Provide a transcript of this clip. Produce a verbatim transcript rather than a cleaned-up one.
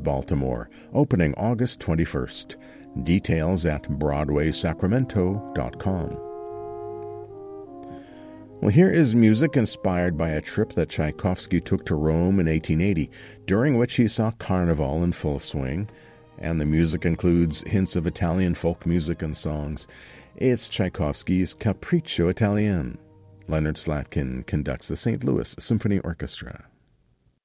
Baltimore, opening August twenty-first. Details at broadway sacramento dot com. Well, here is music inspired by a trip that Tchaikovsky took to Rome in eighteen eighty, during which he saw Carnival in full swing, and the music includes hints of Italian folk music and songs. It's Tchaikovsky's Capriccio Italien. Leonard Slatkin conducts the Saint Louis Symphony Orchestra.